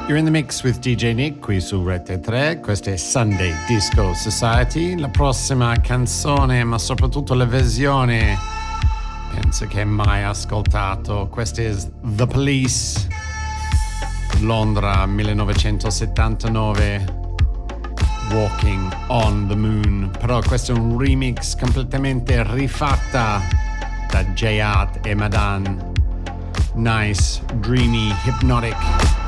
You're in the mix with DJ Nick qui su Rete 3, questo è Sunday Disco Society. La prossima canzone, ma soprattutto la versione, penso che mai ascoltato, questa è The Police, Londra 1979, Walking on the Moon. Però questo è un remix completamente rifatta da J-Art e Madan. Nice, dreamy, hypnotic.